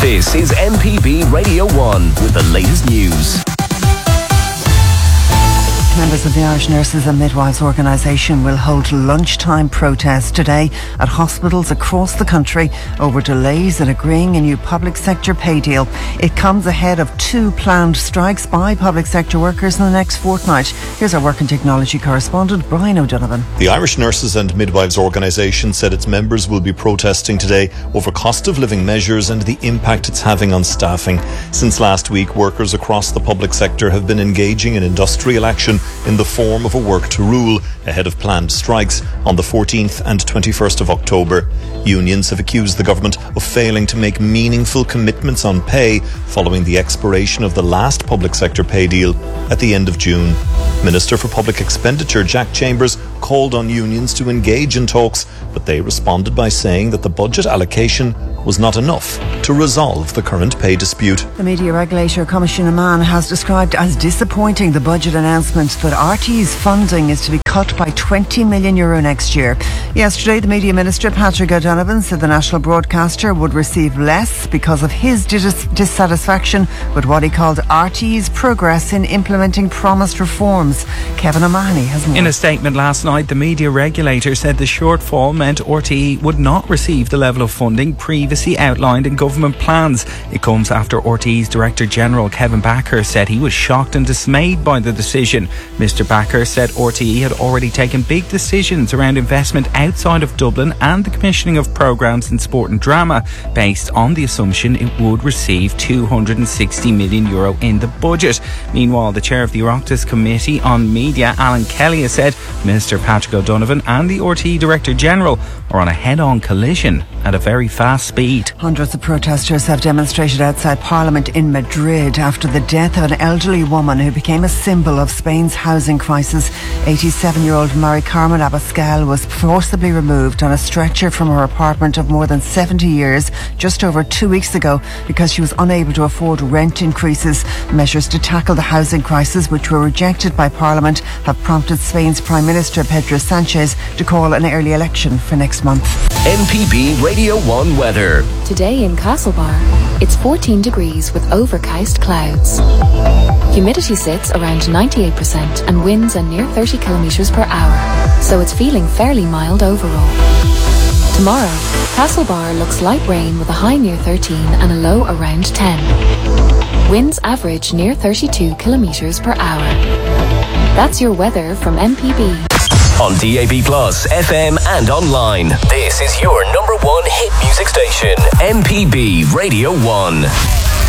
This is MPB Radio 1 with the latest news. Members of the Irish Nurses and Midwives Organisation will hold lunchtime protests today at hospitals across the country over delays in agreeing a new public sector pay deal. It comes ahead of 2 planned strikes by public sector workers in the next fortnight. Here's our work and technology correspondent Brian O'Donovan. The Irish Nurses and Midwives Organisation said its members will be protesting today over cost of living measures and the impact it's having on staffing. Since last week, workers across the public sector have been engaging in industrial action in the form of a work to rule ahead of planned strikes on the 14th and 21st of October. Unions have accused the government of failing to make meaningful commitments on pay following the expiration of the last public sector pay deal at the end of June. Minister for Public Expenditure Jack Chambers called on unions to engage in talks, but they responded by saying that the budget allocation was not enough to resolve the current pay dispute. The media regulator Commissioner Mann has described as disappointing the budget announcement that RTÉ's funding is to be cut by €20 million next year. Yesterday, the media minister Patrick O'Donovan said the national broadcaster would receive less because of his dissatisfaction with what he called RTÉ's progress in implementing promised reforms. Kevin O'Mahony has more. In a statement last night, the media regulator said the shortfall meant RTÉ would not receive the level of funding previously outlined in government plans. It comes after RTÉ's Director General Kevin Backer said he was shocked and dismayed by the decision. Mr Backer said RTÉ had already taken big decisions around investment outside of Dublin and the commissioning of programmes in sport and drama based on the assumption it would receive €260 million in the budget. Meanwhile, the chair of the Oireachtas Committee on Media, Alan Kelly, has said Minister Patrick O'Donovan and the RTÉ Director General are on a head-on collision at a very fast speed. Hundreds of protesters have demonstrated outside Parliament in Madrid after the death of an elderly woman who became a symbol of Spain's housing crisis. 87-year-old Mari Carmen Abascal was forcibly removed on a stretcher from her apartment of more than 70 years just over 2 weeks ago because she was unable to afford rent increases. Measures to tackle the housing crisis, which were rejected by Parliament, have prompted Spain's Prime Minister Pedro Sánchez to call an early election for next month. MPB Radio 1 weather. Today in Castlebar, it's 14 degrees with overcast clouds. Humidity sits around 98% and winds are near 30 kilometres per hour, so it's feeling fairly mild overall. Tomorrow, Castlebar looks light rain with a high near 13 and a low around 10. Winds average near 32 kilometres per hour. That's your weather from MPB. On DAB+, FM and online. This is your number 1 hit music station, MPB Radio 1.